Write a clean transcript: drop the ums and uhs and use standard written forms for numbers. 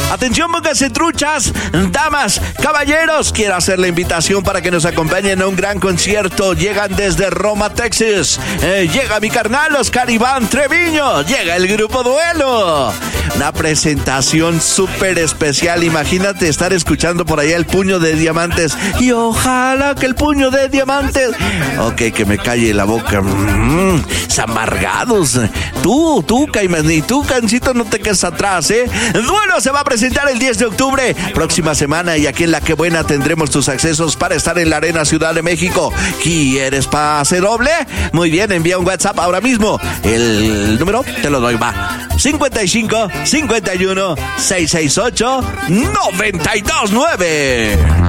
Atención, pónganse truchas, damas, caballeros. Quiero hacer la invitación para que nos acompañen a un gran concierto. Llegan desde Roma, Texas. Llega mi carnal Oscar Iván Treviño. Llega el grupo Duelo. Una presentación súper especial. Imagínate estar escuchando por allá el Puño de Diamantes. Y ojalá que el Puño de Diamantes. Ok, que me calle la boca. Amargados. Tú, Caimán, y tú, Cancito, no te quedes atrás, ¿eh? Duelo se va a presentar el 10 de octubre, próxima semana, y aquí en La Que Buena tendremos tus accesos para estar en la Arena Ciudad de México. ¿Quieres pase doble? Muy bien, envía un WhatsApp ahora mismo. El número te lo doy, va. 55 51 668 929.